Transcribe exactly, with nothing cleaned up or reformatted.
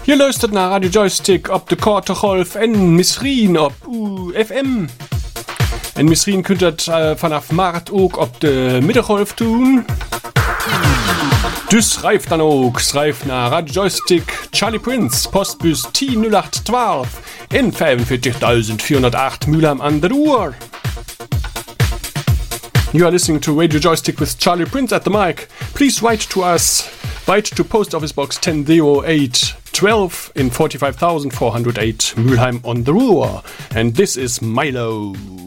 Je luistert naar Radio Joystick op de korte golf en misschien op uh, F M. En misschien kunt u het uh, vanaf maart ook op de middengolf doen. Dus schrijf dan ook. Schrijf naar Radio Joystick Charlie Prince, postbus T nul acht twaalf en vijfenveertigduizend vierhonderdacht Mülheim aan de Ruhr. You are listening to Radio Joystick with Charlie Prince at the mic. Please write to us. Write to Post Office Box ten oh eight twelve in forty-five thousand four hundred eight Mülheim on the Ruhr. And this is Milo.